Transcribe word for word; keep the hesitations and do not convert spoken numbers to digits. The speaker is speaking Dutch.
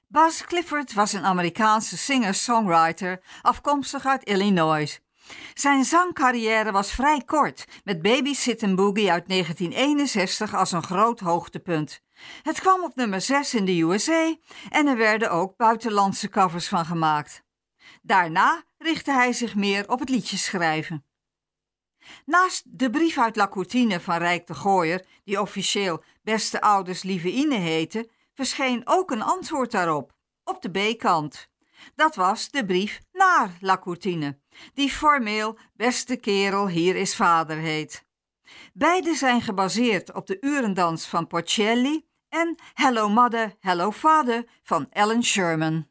Buzz Clifford was een Amerikaanse singer-songwriter afkomstig uit Illinois. Zijn zangcarrière was vrij kort, met Babysittin' Boogie uit negentien eenenzestig als een groot hoogtepunt. Het kwam op nummer zes in de U S A en er werden ook buitenlandse covers van gemaakt. Daarna richtte hij zich meer op het liedjeschrijven. Naast de brief uit La Courtine van Rijk de Gooier, die officieel Beste Ouders Lieve Ine heette, verscheen ook een antwoord daarop, op de B-kant. Dat was de brief naar La Courtine, die formeel Beste Kerel, hier is vader heet. Beide zijn gebaseerd op de urendans van Porcelli en Hello Mother, Hello Father van Ellen Sherman.